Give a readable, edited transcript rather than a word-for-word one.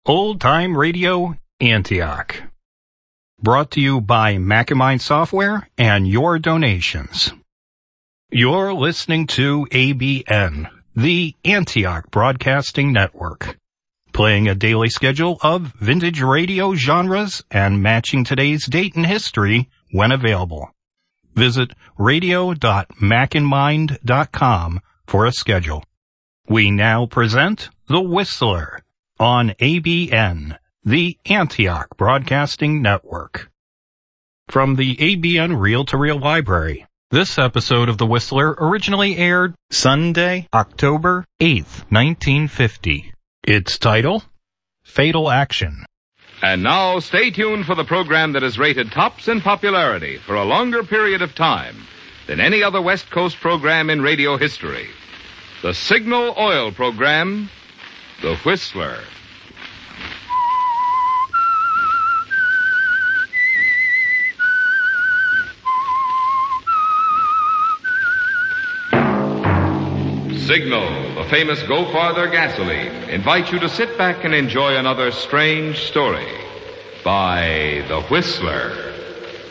Old Time Radio Antioch. Brought to you by Macamind Software and your donations. You're listening to ABN, the Antioch Broadcasting Network, playing a daily schedule of vintage radio genres and matching today's date in history when available. Visit radio.macandmind.com for a schedule. We now present The Whistler on ABN, the Antioch Broadcasting Network. From the ABN Reel-to-Reel Library, this episode of The Whistler originally aired Sunday, October 8th, 1950. Its title, Fatal Action. And now, stay tuned for the program that is rated tops in popularity for a longer period of time than any other West Coast program in radio history. The Signal Oil program, The Whistler. Signal, the famous Go Farther gasoline, invites you to sit back and enjoy another strange story by The Whistler.